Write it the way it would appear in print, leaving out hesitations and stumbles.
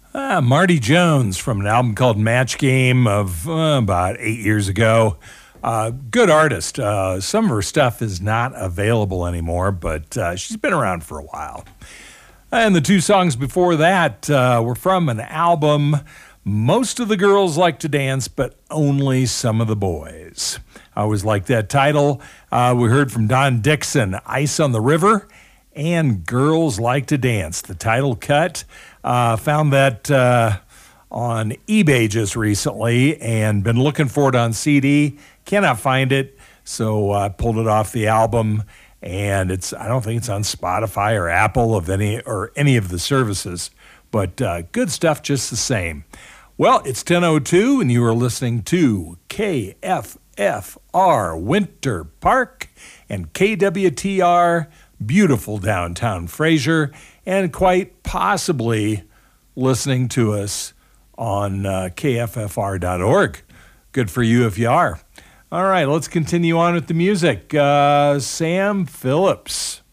Marty Jones from an album called Match Game of about 8 years ago. Good artist. Some of her stuff is not available anymore, but she's been around for a while. And the two songs before that were from an album, Most of the Girls Like to Dance, but Only Some of the Boys. I always like that title. We heard from Don Dixon, Ice on the River, and Girls Like to Dance, the title cut. Found that on eBay just recently and been looking for it on CD. Cannot find it, so I pulled it off the album, and I don't think it's on Spotify or Apple of any of the services, but good stuff just the same. Well, it's 10:02, and you are listening to KFFR Winter Park and KWTR beautiful downtown Fraser, and quite possibly listening to us on kffr.org. Good for you if you are. All right, let's continue on with the music. Sam Phillips.